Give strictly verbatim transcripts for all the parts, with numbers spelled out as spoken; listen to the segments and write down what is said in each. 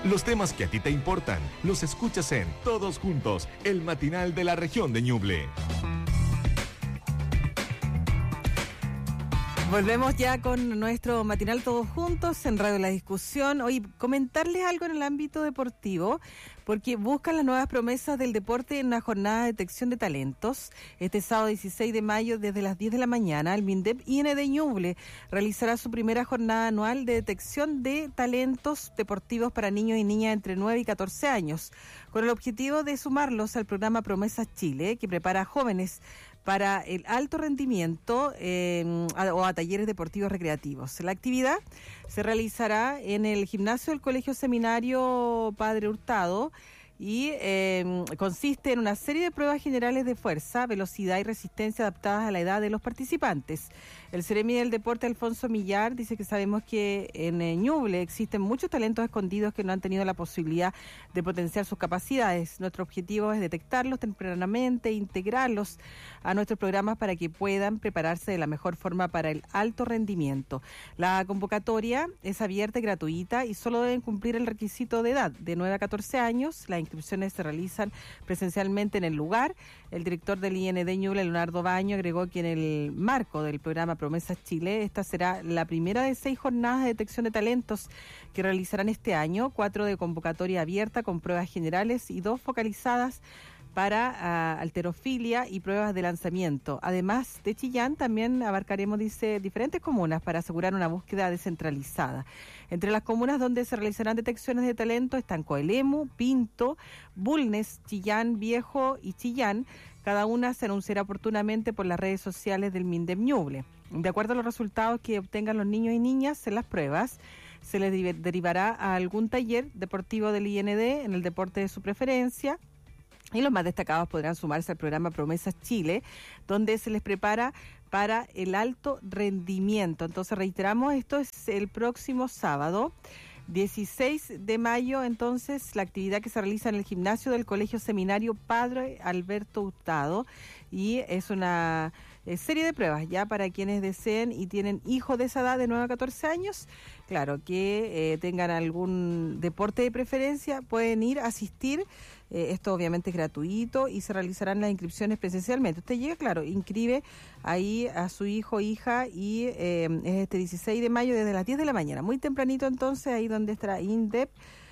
Los temas que a ti te importan los escuchas en Todos Juntos, el matinal de la región de Ñuble. Volvemos ya con nuestro matinal Todos Juntos en Radio La Discusión. Hoy comentarles algo en el ámbito deportivo, porque buscan las nuevas promesas del deporte en una jornada de detección de talentos. Este sábado dieciséis de mayo, desde las diez de la mañana, el MINDEP I N D Ñuble realizará su primera jornada anual de detección de talentos deportivos para niños y niñas entre nueve y catorce años, con el objetivo de sumarlos al programa Promesas Chile, que prepara a jóvenes para el alto rendimiento eh, a, o a talleres deportivos recreativos. La actividad se realizará en el gimnasio del Colegio Seminario Padre Hurtado y eh, consiste en una serie de pruebas generales de fuerza, velocidad y resistencia adaptadas a la edad de los participantes. El Seremi del Deporte, Alfonso Millar, dice que sabemos que en eh, Ñuble existen muchos talentos escondidos que no han tenido la posibilidad de potenciar sus capacidades. Nuestro objetivo es detectarlos tempranamente e integrarlos a nuestros programas para que puedan prepararse de la mejor forma para el alto rendimiento. La convocatoria es abierta y gratuita y solo deben cumplir el requisito de edad de nueve a catorce años. Las inscripciones se realizan presencialmente en el lugar. El director del I N D Ñuble, Leonardo Baño, agregó que en el marco del programa Promesas Chile, esta será la primera de seis jornadas de detección de talentos que realizarán este año, cuatro de convocatoria abierta con pruebas generales y dos focalizadas para uh, halterofilia y pruebas de lanzamiento. Además de Chillán, también abarcaremos, dice, diferentes comunas para asegurar una búsqueda descentralizada. Entre las comunas donde se realizarán detecciones de talento están Coelemu, Pinto, Bulnes, Chillán Viejo y Chillán. Cada una se anunciará oportunamente por las redes sociales del MINDEP Ñuble. De acuerdo a los resultados que obtengan los niños y niñas en las pruebas, se les derivará a algún taller deportivo del I N D en el deporte de su preferencia. Y los más destacados podrán sumarse al programa Promesas Chile, donde se les prepara para el alto rendimiento. Entonces, reiteramos, esto es el próximo sábado, dieciséis de mayo, entonces, la actividad que se realiza en el gimnasio del Colegio Seminario Padre Alberto Hurtado, y es una eh, serie de pruebas ya para quienes deseen y tienen hijos de esa edad de nueve a catorce años, claro, que eh, tengan algún deporte de preferencia, pueden ir a asistir. Eh, esto obviamente es gratuito y se realizarán las inscripciones presencialmente. Usted llega, claro, inscribe ahí a su hijo o hija y eh, es este dieciséis de mayo desde las diez de la mañana. Muy tempranito entonces, ahí donde estará INDEP,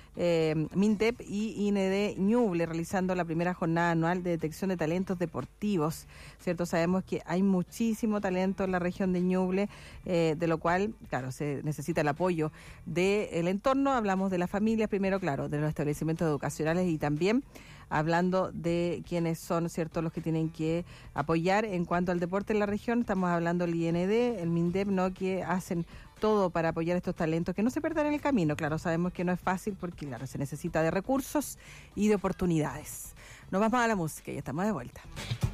eh, MINDEP y I N D Ñuble realizando la primera jornada anual de detección de talentos deportivos. ¿Cierto? Sabemos que hay muchísimo talento en la región de Ñuble, eh, de lo cual, claro, se necesita el apoyo del entorno. Hablamos de las familias primero, claro, de los establecimientos educacionales y también hablando de quienes son, ¿cierto?, los que tienen que apoyar en cuanto al deporte en la región. Estamos hablando del I N D, el MINDEP, ¿no?, que hacen todo para apoyar estos talentos, que no se pierdan en el camino. Claro, sabemos que no es fácil porque, claro, se necesita de recursos y de oportunidades. Nos vamos a la música y estamos de vuelta.